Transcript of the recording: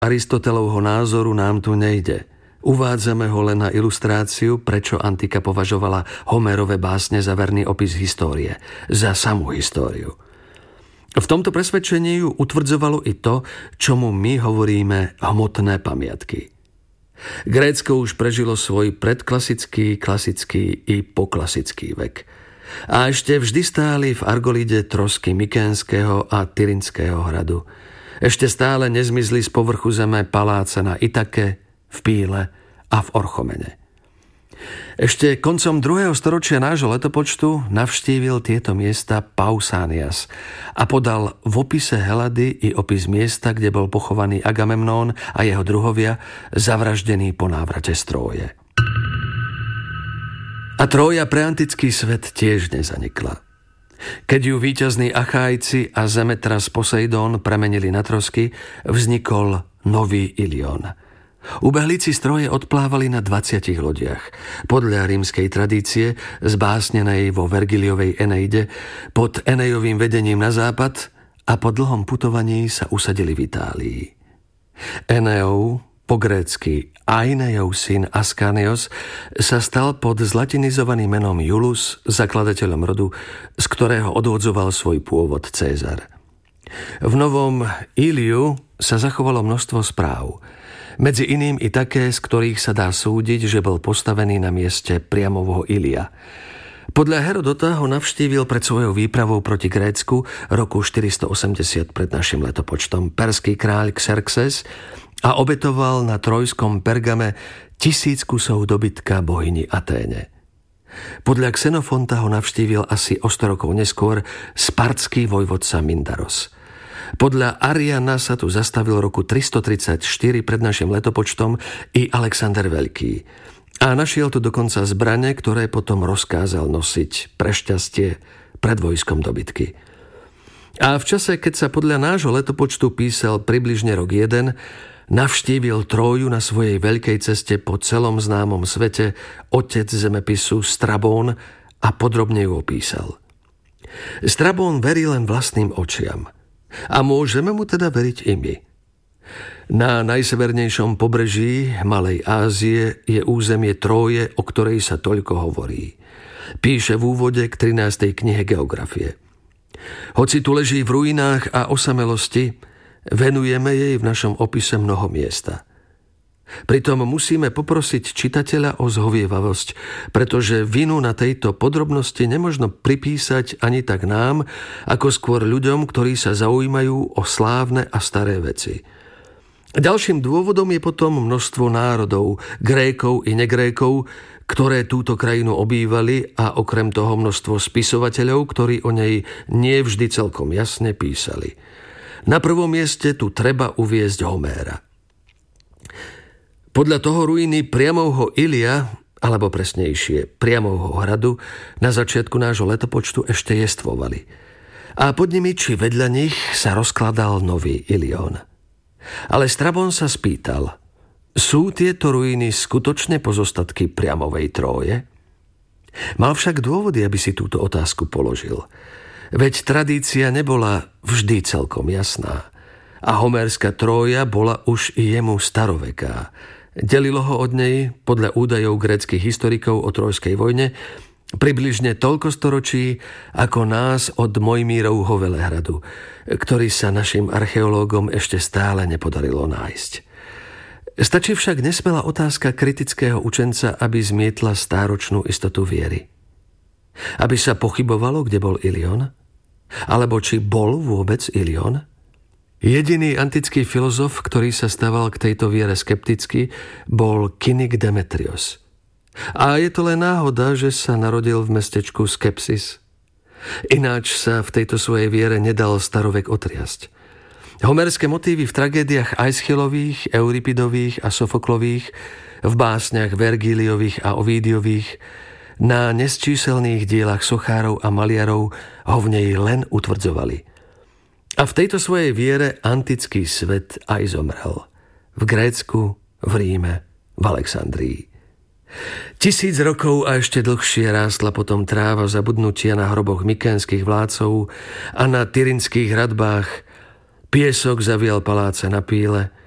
Aristotelovho názoru nám tu nejde. Uvádzame ho len na ilustráciu, prečo antika považovala Homérove básne za verný opis histórie, za samú históriu. V tomto presvedčení ju utvrdzovalo i to, čomu my hovoríme hmotné pamiatky. Grécko už prežilo svoj predklasický, klasický i poklasický vek. A ešte vždy stáli v Argolide trosky Mykénskeho a Tyrinského hradu. Ešte stále nezmizli z povrchu zeme paláce na Itake, v Píle a v Orchomene. Ešte koncom 2. storočia nášho letopočtu navštívil tieto miesta Pausanias a podal v opise Helady i opis miesta, kde bol pochovaný Agamemnón a jeho druhovia, zavraždený po návrate z Tróje. A Trója pre antický svet tiež nezanikla. Keď ju víťazní Achájci a zemetras Poseidón premenili na trosky, vznikol nový Ilion. Ubehlíci z Tróje odplávali na 20 lodiach. Podľa rímskej tradície, zbásnenej vo Vergiliovej Eneide, pod Enejovým vedením na západ a po dlhom putovaní sa usadili v Itálii. Eneov, po grécky Ainejov syn Ascanios, sa stal pod zlatinizovaným menom Iulus zakladateľom rodu, z ktorého odvodzoval svoj pôvod Cézar. V novom Iliu sa zachovalo množstvo správ. Medzi iným i také, z ktorých sa dá súdiť, že bol postavený na mieste priamovho Ilia. Podľa Herodota ho navštívil pred svojou výpravou proti Grécku roku 480 pred našim letopočtom perský kráľ Xerxes a obetoval na trojskom Pergame 1000 kusov dobytka bohyni Aténe. Podľa Xenofonta ho navštívil asi o 100 rokov neskôr spartský vojvodca Mindaros. Podľa Ariana sa tu zastavil roku 334 pred našim letopočtom i Alexander Veľký. A našiel tu dokonca zbrane, ktoré potom rozkázal nosiť pre šťastie pred vojskom dobytky. A v čase, keď sa podľa nášho letopočtu písal približne rok 1, navštívil Tróju na svojej veľkej ceste po celom známom svete otec zemepisu Strabón a podrobne ju opísal. Strabón verí len vlastným očiam. A môžeme mu teda veriť i my. Na najsevernejšom pobreží Malej Ázie je územie Tróje, o ktorej sa toľko hovorí. Píše v úvode k 13. knihe Geografie. Hoci tu leží v ruinách a osamelosti, venujeme jej v našom opise mnoho miesta. Pritom musíme poprosiť čitateľa o zhovievavosť, pretože vinu na tejto podrobnosti nemožno pripísať ani tak nám, ako skôr ľuďom, ktorí sa zaujímajú o slávne a staré veci. Ďalším dôvodom je potom množstvo národov, Grékov i negrékov, ktoré túto krajinu obývali a okrem toho množstvo spisovateľov, ktorí o nej nie vždy celkom jasne písali. Na prvom mieste tu treba uviesť Homéra. Podľa toho ruiny priamovho Ilia, alebo presnejšie priamovho hradu, na začiatku nášho letopočtu ešte jestvovali. A pod nimi či vedľa nich sa rozkladal nový Ilion. Ale Strabón sa spýtal, sú tieto ruiny skutočne pozostatky priamovej Tróje? Mal však dôvody, aby si túto otázku položil. Veď tradícia nebola vždy celkom jasná. A homérska Trója bola už i jemu staroveká. Delilo ho od nej, podľa údajov gréckych historikov o Trójskej vojne, približne toľko storočí, ako nás od Mojmírovho Velehradu, ktorý sa našim archeológom ešte stále nepodarilo nájsť. Stačí však nesmelá otázka kritického učenca, aby zmietla stáročnú istotu viery. Aby sa pochybovalo, kde bol Ilion? Alebo či bol vôbec Ilion? Jediný antický filozof, ktorý sa stával k tejto viere skepticky, bol Kynik Demetrios. A je to len náhoda, že sa narodil v mestečku Skepsis. Ináč sa v tejto svojej viere nedal starovek otriasť. Homerské motívy v tragédiách Aeschylových, Euripidových a Sofoklových, v básniach Vergíliových a Ovídiových, na nesčíselných dielach sochárov a maliarov ho v nej len utvrdzovali. A v tejto svojej viere antický svet aj zomrel. V Grécku, v Ríme, v Alexandrii. 1000 rokov a ešte dlhšie rástla potom tráva zabudnutia na hroboch mykénskych vládcov a na tyrinských hradbách. Piesok zavial paláce na Píle